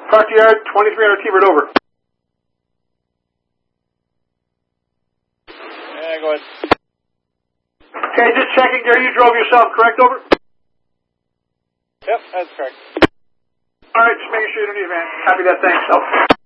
Proctor Yard, 2300 T-Bird, over. Yeah, go ahead. Okay, just checking, Gary, you drove yourself, correct, over? Yep, that's correct. All right, just making sure you don't need a van. Copy that, thanks. Over.